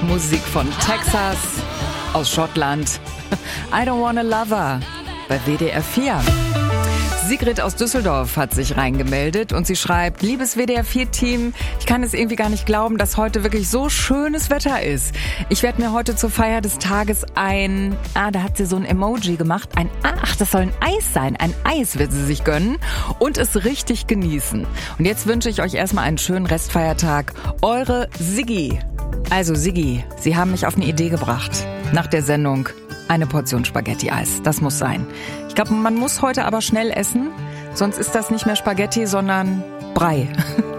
Musik von Texas aus Schottland. I don't wanna love her bei WDR 4. Sigrid aus Düsseldorf hat sich reingemeldet und sie schreibt: Liebes WDR 4-Team, ich kann es irgendwie gar nicht glauben, dass heute wirklich so schönes Wetter ist. Ich werde mir heute zur Feier des Tages da hat sie so ein Emoji gemacht, das soll ein Eis sein, ein Eis wird sie sich gönnen und es richtig genießen. Und jetzt wünsche ich euch erstmal einen schönen Restfeiertag. Eure Siggi. Also Siggi, Sie haben mich auf eine Idee gebracht. Nach der Sendung eine Portion Spaghetti-Eis. Das muss sein. Ich glaube, man muss heute aber schnell essen, sonst ist das nicht mehr Spaghetti, sondern Brei.